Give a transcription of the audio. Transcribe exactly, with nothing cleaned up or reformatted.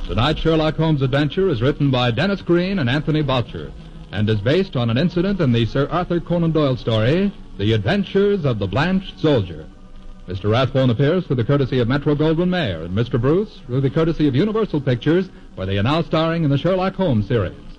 Tonight's Sherlock Holmes adventure is written by Dennis Green and Anthony Boucher and is based on an incident in the Sir Arthur Conan Doyle story, The Adventures of the Blanched Soldier. Mister Rathbone appears through the courtesy of Metro-Goldwyn-Mayer, and Mister Bruce through the courtesy of Universal Pictures, where they are now starring in the Sherlock Holmes series.